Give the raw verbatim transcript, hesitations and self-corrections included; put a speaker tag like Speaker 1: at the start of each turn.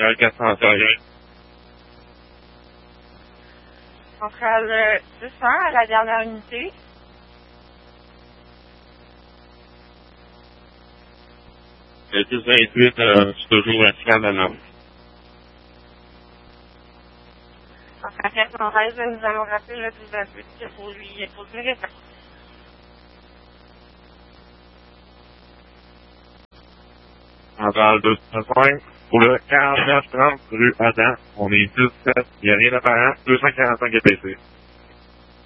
Speaker 1: centrale quatre cent cinq.
Speaker 2: Centrale six cents à la dernière unité.
Speaker 1: Le dix vingt-huit, euh, c'est toujours à Scamanov.
Speaker 2: Centrale quatre cent treize, nous allons rappeler le dix vingt-huit pour lui poser une réponse.
Speaker 1: Centrale deux cent cinq, pour le quarante-neuf trente rue Adam, on est dix-sept, il n'y a rien d'apparent, deux cent quarante-cinq E P C.